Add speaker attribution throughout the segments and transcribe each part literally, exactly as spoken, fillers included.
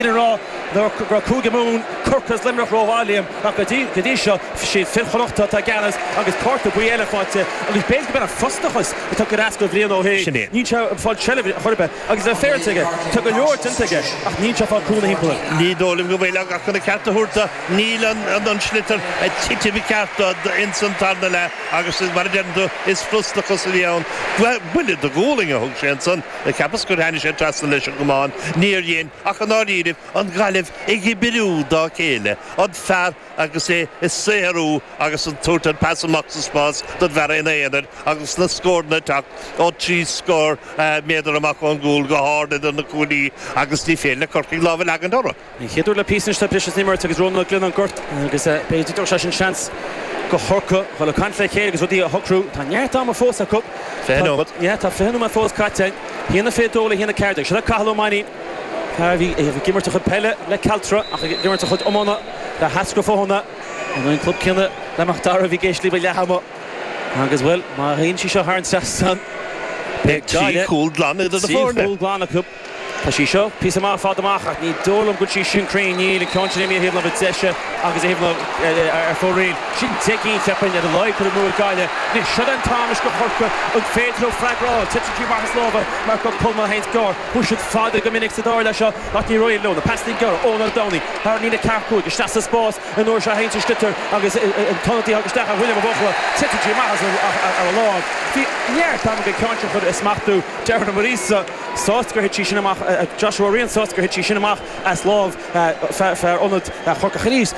Speaker 1: Rá gur cúgamún Corcas Limerick Rohalium ach go dtí seo siad filchoachta tá ganas agus páirta buí eile fáilte agus béal go bena fostachas tá go rás go bhríon ó hé ní se fáil seileh chorbe agus a féirteige tá go leor tinteige ach ní se fáil cúna hímpla. Ní
Speaker 2: dólim go bhfuil ach chuna cearta thuirta níl an slitar a titimi cearta in san tarna le agus is mar denú is frustachas a dhéann. Buile do góling a thug sé san na cepas gur haine sé trasna leis an gomáin níor dhéon ach an áíirih an galibh ag i birú dá chéile an fear agus é is séharú agus an túirtar passamach sa spás don bhera in éanaar agus na scórna teach ó trí scór méadar amach an gúil go háda don na cúnaí agus ní féile corcaigh lábh legan dora.
Speaker 1: Ní chéadú le písaniste bris nimir agus róna glun an gort agus béidir se sin seans go chorca chuil le cant le chéad agus rudí a thocrú tá neart am a fós a cup.
Speaker 2: Féanúmad.
Speaker 1: Ja, tá féanúm a fós caitein híanana fédóla híanana ceardeach se le cailómaí Harvey heeft gimmert te pellen le Caltra ach gimmert te goed omana de hasko fóna en een club kenne dan mag daar wie geest liever lehama agus wel maar heen si seo harn sessan
Speaker 2: Big cool glan de
Speaker 1: voorne cool glan club Tá sí seo pí má fádaach ní dólam go sí sin craí le continue hé le teise agus é ar fóréil sin teí tepain a leid chu mú gaiile ní si an táis go chorca an féitro freigrá tití mar slóva mar go pulma héint gá hu si fáda go minic sa dáir lei seo nach ní roiil le pestí gar óna daní Th ní carú gus sta spás an nóir se héinte stitter agus an tonatí agus decha bhuiile bhla tití mar ar lág. Bhí neir tá go ceanse chud is smachtú dearna marísa ságur hití sin amach Joshua Rian ságur hití sin amach as láh fear onad chorca chalís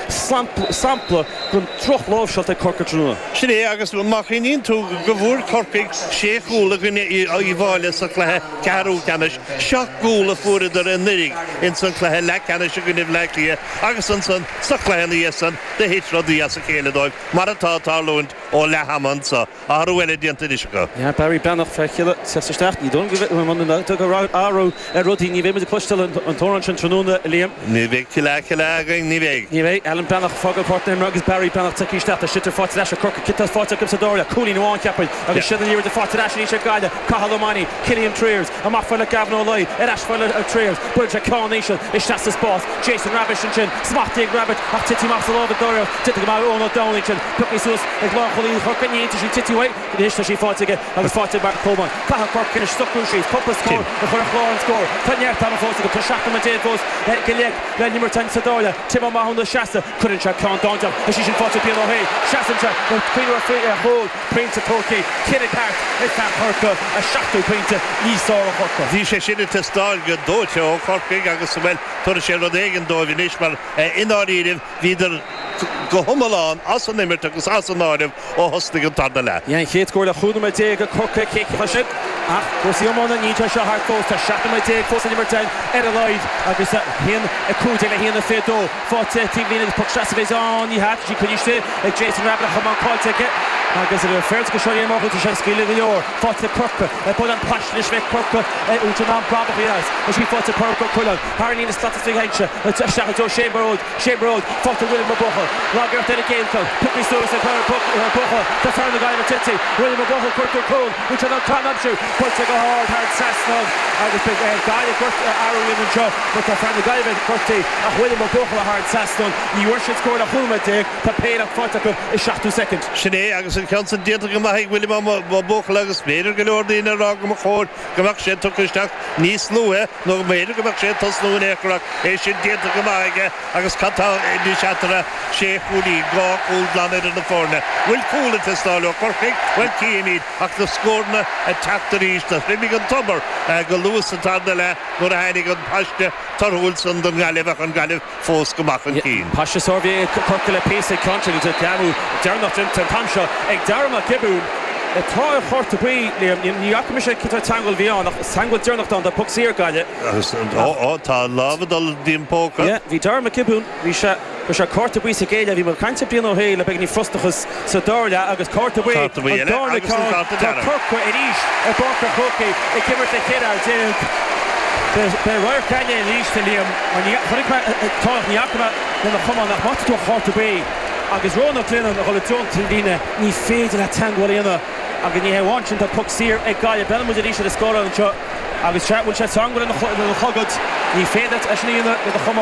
Speaker 1: sampla gon troch lábhsealt a corca trúna.
Speaker 2: Sin é agus machíon tú go bhúr corcaigh séúla gonne í bháile sa chluthe cearú ceannis seach gúla fuidir in nirig in san chluthe le ceannis a gonibh lelia agus an san sa chluhanna dhéasan de hitradí a sa chéiledóibh mar atá tálúint ó lehamansa a ruhile dianta is go.
Speaker 1: Ja, Barry Bennach fechiile seisteach ní don go go áró a rudí ní bhéime de clustal an tóran sin tróna Liam.
Speaker 2: Ní bhéh ciile ciile ní bhéh.
Speaker 1: Ní bhéh Alan Bennach fágal partner agus Barry Bennach takeí steach a sitar fáte leis a corca citas fáte go sa dóra cúlí nóáin ceappail agus siad níir de fáte leis ní sé gaiile Cahalomani, Killian Triers a mar foiile Gavin O'Leigh ar eis foiile Triers buir se cánéisian is teasta spás Jason Rabbit sin sin smachtaí Rabbit ach tití más lábh dóra tití go mar óna dánaí sin tuí sús ag lácholíí chorca níanta sí tití Dhéiste sí fáteige agus fáte bar Coleman. Caha corc in stoú síos Puppas scór a chur chlár scór. Táneart tam fósa go tuseachta man déad fós go léag le nimar tan sa dála Tim má hunna seasta chuann se cá dáanta a sí sin fáte bíon ó hé seasanse go cuiinú fé a hól Prince Torquay Kinnick Hart is tá chorca a seachtú pointe níosá a chorca.
Speaker 2: Bhí sé sinna testáil go dóite ó corcaigh agus bhfuil tuair sé rud éigen dóibh níos mar ináíirih híidir go thumáán as an nimir agus as an áirih ó thosta an tarna le.
Speaker 1: Ja, chéad scóir a chuúna dé go corca céice sin ach gosí ammána ní se hart fós tá seaachna dé fósa nimar tein ar a leid agus híon a cúte le híanana fédó fáte tíhína pochtrasa bhéán í hat sí chuiste ag Jason Rabbit a chumán cáilteige agus a fért go seoí má chu sé scíile leor fáte corca a bud an pasna sbeh corca úte ná brabachías a sí fáte corca chuileán Harlína statistic heintse seacható Shameroad Shameroad fáte William Mabocha lágart ar a géiltal tuí sús a Bocha tá fearna gaiile tití William Mabocha corca cún úte ná canabsú chuilte go háir thart sasnán agus be gaiile áíon an seo but tá fearna gaiile cortaí a William Mabocha a thart sasnán ní uair sin scóir a chuúma dé tá péach fáte go i seachtú second.
Speaker 2: Sin é agus an cean déanta go maithaigh William Mabocha agus méidir go leor daoine rá go chóir goach sé tuisteach níos slúe nó méidir goach sé tá slúin éachach é sin déanta go maithaige agus catá ní seatara sé chuúí gá cúil glanad in na fórne. Bhfuil cúla testáil ó corcaigh bhfuil cíimiid ach na scórna a teachtaríist a rimig an tobar go luas an tarna le nó a hanig an paiste tarhúil san don galibh an galibh fós goach an cín.
Speaker 1: Paiste sorbí corca le pésa contra go deanú dearnach an tamseo ag darma gibún tá chóirta buí níachimi sé citar tangil bhíán ach tangil dearnach an puc sír gaiile.
Speaker 2: Ó tá lábhadal dímpóca.
Speaker 1: Bhí darma gibún hí se Go se córta buí sa géile bhí mar caiinte bíon ó héile beag ní frostachas sa dála agus córta buí an dána tá corca i ríis a borca chócaí i cimmart a chéar déag be roiir caiine líiste líam tá níachma na chumá nach mat tú chórta buí agus rónach lína na chola dúnta lína ní féidir le teanghilíonna agus ní héháin sin tá puc sír ag gaiile benmuid a ríise a scóla an seo agus bhfuil sé sangil na chogad ní féad a sníine go